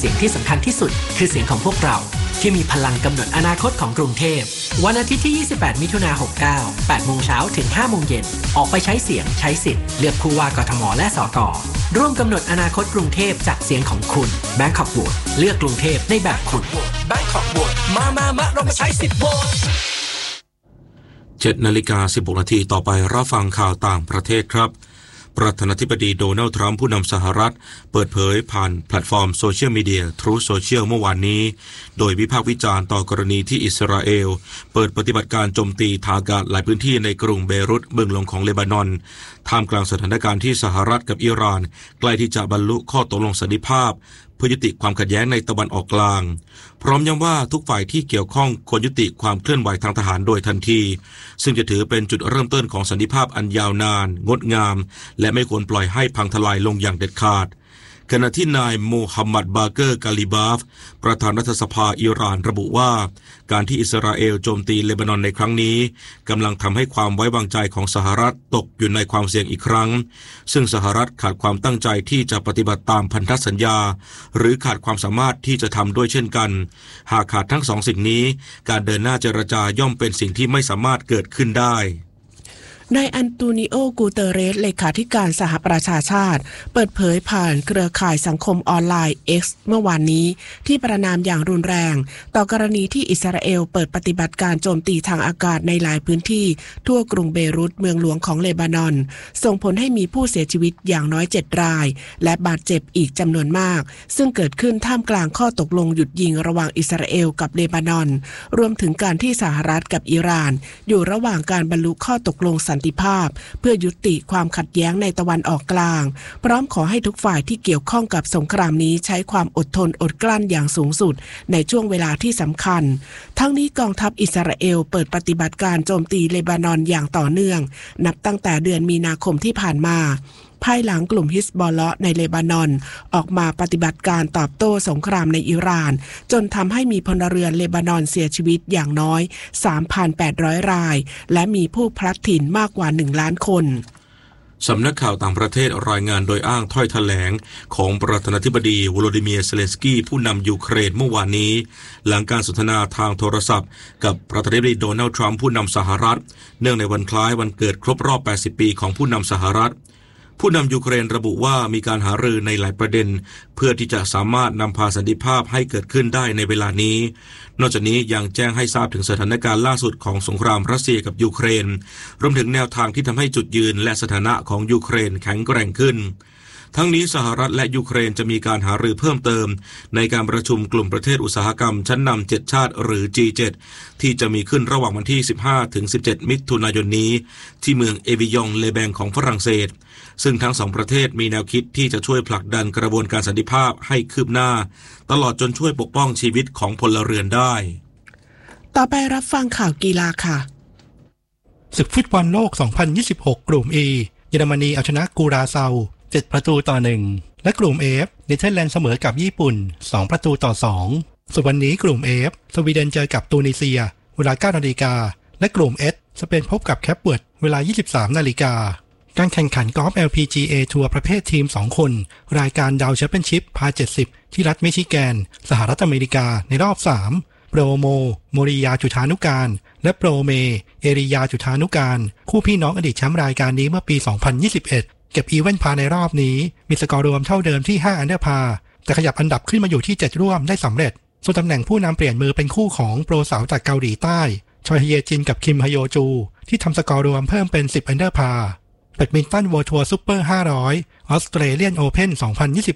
เสียงที่สำคัญที่สุดคือเสียงของพวกเราที่มีพลังกำหนดอนาคตของกรุงเทพวันอาทิตย์ที่ 28 มิถุนายน 69 8 โมงเช้าถึง 5 โมงเย็นออกไปใช้เสียงใช้สิทธิ์เลือกผู้ว่ากทมและสก.ร่วมกำหนดอนาคตกรุงเทพจากเสียงของคุณ Bangkok Vote เลือกกรุงเทพในแบบคุณ Bangkok Vote มาเรามาใช้สิทธิ์โหวต 7:16 นาทีต่อไปรับฟังข่าวต่างประเทศครับประธานาธิบดีโดนัลด์ทรัมป์ผู้นำสหรัฐเปิดเผยผ่านแพลตฟอร์มโซเชียลมีเดีย Truth Social เมื่อวานนี้โดยวิพากษ์วิจารณ์ต่อกรณีที่อิสราเอลเปิดปฏิบัติการโจมตีทางอากาศหลายพื้นที่ในกรุงเบรุตเมืองหลวงของเลบานอนท่ามกลางสถานการณ์ที่สหรัฐกับอิหร่านใกล้ที่จะบรรลุข้อตกลงสันติภาพเพื่อยุติความขัดแย้งในตะวันออกกลางพร้อมย้ำว่าทุกฝ่ายที่เกี่ยวข้องควรยุติความเคลื่อนไหวทางทหารโดยทันทีซึ่งจะถือเป็นจุดเริ่มต้นของสันติภาพอันยาวนานงดงามและไม่ควรปล่อยให้พังทลายลงอย่างเด็ดขาดขณะที่นายโมฮัมหมัดบาเกอร์กาลิบาฟประธานรัฐสภาอิหร่านระบุว่าการที่อิสราเอลโจมตีเลบานอนในครั้งนี้กำลังทำให้ความไว้วางใจของสหรัฐตกอยู่ในความเสี่ยงอีกครั้งซึ่งสหรัฐขาดความตั้งใจที่จะปฏิบัติตามพันธสัญญาหรือขาดความสามารถที่จะทำด้วยเช่นกันหากขาดทั้งสองสิ่งนี้การเดินหน้าเจรจาย่อมเป็นสิ่งที่ไม่สามารถเกิดขึ้นได้นายอันโตนิโอ กูเตเรสเลขาธิการสหประชาชาติเปิดเผยผ่านเครือข่ายสังคมออนไลน์ X เมื่อวานนี้ที่ประณามอย่างรุนแรงต่อกรณีที่อิสราเอลเปิดปฏิบัติการโจมตีทางอากาศในหลายพื้นที่ทั่วกรุงเบรุตเมืองหลวงของเลบานอนส่งผลให้มีผู้เสียชีวิตอย่างน้อย7 รายและบาดเจ็บอีกจำนวนมากซึ่งเกิดขึ้นท่ามกลางข้อตกลงหยุดยิงระหว่างอิสราเอลกับเลบานอนรวมถึงการที่สหรัฐกับอิหร่านอยู่ระหว่างการบรรลุข้อตกลงสันติภาพเพื่อยุติความขัดแย้งในตะวันออกกลางพร้อมขอให้ทุกฝ่ายที่เกี่ยวข้องกับสงครามนี้ใช้ความอดทนอดกลั้นอย่างสูงสุดในช่วงเวลาที่สำคัญทั้งนี้กองทัพอิสราเอลเปิดปฏิบัติการโจมตีเลบานอนอย่างต่อเนื่องนับตั้งแต่เดือนมีนาคมที่ผ่านมาภายหลังกลุ่มฮิซบอลเลาะห์ในเลบานอนออกมาปฏิบัติการตอบโต้สงครามในอิหร่านจนทำให้มีพลเรือนเลบานอนเสียชีวิตอย่างน้อย 3,800 รายและมีผู้พลัดถิ่นมากกว่า 1 ล้านคนสำนักข่าวต่างประเทศรายงานโดยอ้างถ้อยแถลงของประธานาธิบดีโวโลดิเมียร์ เซเลนสกี้ผู้นำยูเครนเมื่อวานนี้หลังการสนทนาทางโทรศัพท์กับประธานาธิบดีโดนัลด์ทรัมป์ผู้นำสหรัฐเนื่องในวันคล้ายวันเกิดครบรอบ 80 ปีของผู้นำสหรัฐผู้นำยูเครนระบุว่ามีการหารือในหลายประเด็นเพื่อที่จะสามารถนำพาสันติภาพให้เกิดขึ้นได้ในเวลานี้นอกจากนี้ยังแจ้งให้ทราบถึงสถานการณ์ล่าสุดของสงครามรัสเซียกับยูเครนรวมถึงแนวทางที่ทำให้จุดยืนและสถานะของยูเครนแข็งแกร่งขึ้นทั้งนี้สหรัฐและยูเครนจะมีการหารือเพิ่มเติมในการประชุมกลุ่มประเทศอุตสาหกรรมชั้นนำ7ชาติหรือ G7 ที่จะมีขึ้นระหว่างวันที่ 15-17 มิถุนายนนี้ที่เมืองเอวิยองเลแบงของฝรั่งเศสซึ่งทั้งสองประเทศมีแนวคิดที่จะช่วยผลักดันกระบวนการสันติภาพให้คืบหน้าตลอดจนช่วยปกป้องชีวิตของพลเรือนได้ต่อไปรับฟังข่าวกีฬาค่ะศึกฟุตบอลโลก 2026 กลุ่ม E เยอรมนีเอาชนะกูราเซา7-1และกลุ่ม F เนเธอร์แลนด์เสมอกับญี่ปุ่น2-2ส่วนวันนี้กลุ่ม F สวีเดนเจอกับตูนิเซียเวลา 9 นาฬิกาและกลุ่ม S สเปนพบกับแคปเวิร์ดเวลา 23 นาฬิกาการแข่งขันกอล์ฟ LPGA ทัวร์ประเภททีม2คนรายการดาวแชมเปี้ยนชิพพา70ที่รัฐมิชิแกนสหรัฐอเมริกาในรอบ3โปรโมริยาจุฑานุการและโปรเมเอริยาจุฑานุการคู่พี่น้องอดีตแชมป์รายการนี้เมื่อปี 2021เก็บอีเวนต์พาในรอบนี้มีสกอร์รวมเท่าเดิมที่5อันเดอร์พาแต่ขยับอันดับขึ้นมาอยู่ที่7ร่วมได้สำเร็จส่วนตำแหน่งผู้นำเปลี่ยนมือเป็นคู่ของโปรสาวจากเกาหลีใต้ชอยฮเยจินกับคิมฮโยจูที่ทำสกอร์รวมเพิ่มเป็น10อันเดอร์พาแบดมินตันเวิลด์ทัวร์ซุปเปอร์500ออสเตรเลียนโอเพ่น